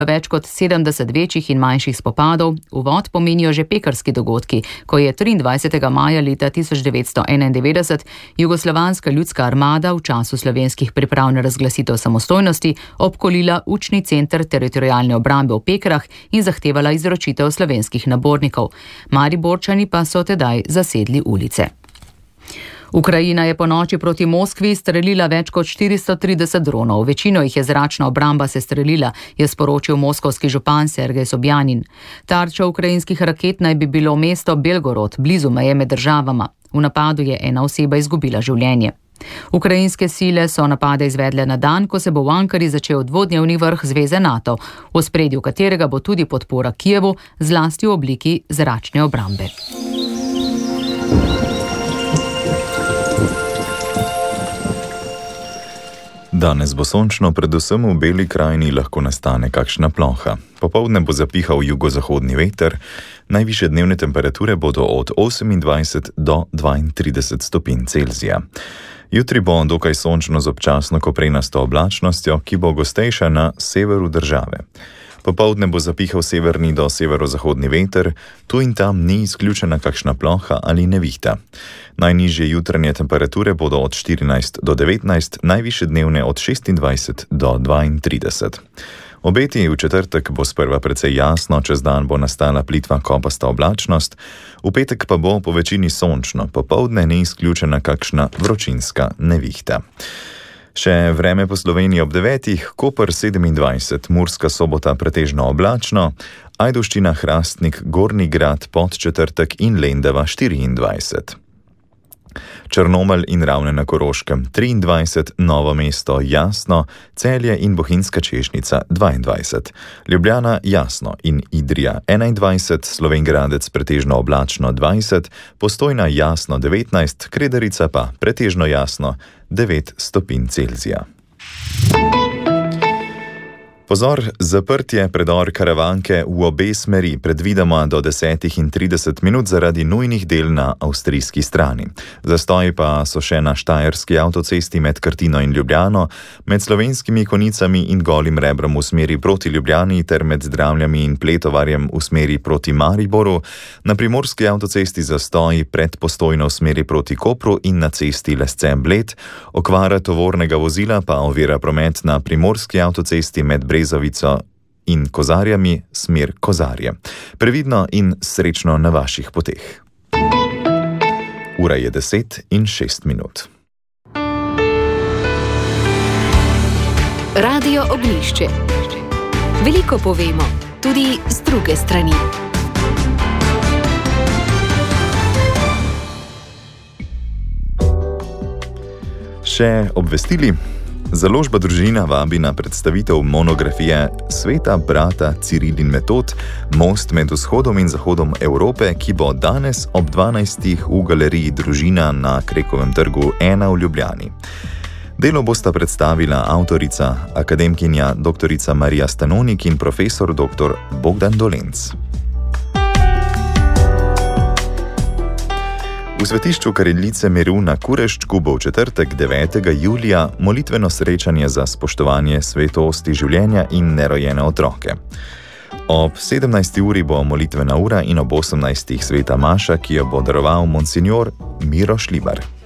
več kot 70 večjih in manjših spopadov, uvod pomenijo že pekrski dogodki, ko je 23. maja leta 1991 Jugoslovanska ljudska armada v času slovenskih priprav na razglasitev samostojnosti obkolila učni center teritorialne obrambe v Pekrah in zahtevala izročitev slovenskih nabornikov. Mariborčani pa so tedaj zasedli ulice. Ukrajina je po noči proti Moskvi strelila več kot 430 dronov. Večino jih je zračna obramba sestrelila, je sporočil moskovski župan Sergej Sobjanin. Tarča ukrajinskih raket naj bi bilo mesto Belgorod, blizu meje med državama. V napadu je ena oseba izgubila življenje. Ukrajinske sile so napade izvedle na dan, ko se bo v Ankari začel dvodnevni vrh zveze NATO, v ospredju katerega bo tudi podpora Kijevu, zlasti v obliki zračne obrambe. Danes bo sončno, predvsem v Beli krajini lahko nastane kakšna ploha. Popoldne bo zapihal jugozahodni veter, najvišje dnevne temperature bodo od 28 do 32 stopinj Celzija. Jutri bo dokaj sončno z občasno koprenasto oblačnostjo, ki bo gostejša na severu države. Popoldne bo zapihal severni do severozahodni veter, tu in tam ni izključena kakšna ploha ali nevihta. Najnižje jutranje temperature bodo od 14 do 19, najvišje dnevne od 26 do 32. Obeti v četrtek bo sprva precej jasno, čez dan bo nastala plitva kopasta oblačnost, v petek pa bo po večini sončno, popoldne ni izključena kakšna vročinska nevihta. Še vreme po Sloveniji ob 9, Koper 27, Murska Sobota pretežno oblačno, Ajdovščina, Hrastnik, Gornji Grad, Podčetrtek in Lendava 24. Črnomelj in Ravne na Koroškem 23, Novo mesto jasno, Celje in Bohinjska Češnica 22, Ljubljana jasno in Idrija 21, Slovenj Gradec pretežno oblačno 20, Postojna jasno 19, Kredarica pa pretežno jasno 9 stopinj Celzija. Pozor, zaprtje predor Karavanke v obe smeri, predvidoma do 10:30 zaradi nujnih del na avstrijski strani. Zastoji pa so še na Štajerski avtocesti med Krtino in Ljubljano, med Slovenskimi Konicami in Golim Rebrom v smeri proti Ljubljani ter med Dramljami in Pletovarjem v smeri proti Mariboru, na Primorski avtocesti zastoji pred Postojno v smeri proti Kopru in na cesti Lesce-Bled, okvara tovornega vozila pa ovira promet na Primorski avtocesti med Brezovico in Kozarjami, smer Kozarje. Previdno in srečno na vaših poteh. Ura je 10:06. Radio Ognjišče. Veliko povemo, tudi z druge strani. Še obvestili. Založba Družina vabi na predstavitev monografije Sveta brata Ciril in Metod, most med vzhodom in zahodom Evrope, ki bo danes ob 12. v galeriji Družina na Krekovem trgu 1 v Ljubljani. Delo bosta predstavila avtorica, akademkinja dr. Marija Stanonik in profesor dr. Bogdan Dolenc. V svetišču Kariljice miru na Kureščku bo v četrtek 9. julija molitveno srečanje za spoštovanje svetosti življenja in nerojene otroke. Ob 17. uri bo molitvena ura in ob 18. sveta maša, ki jo bo daroval monsinjor Miro Šlibar.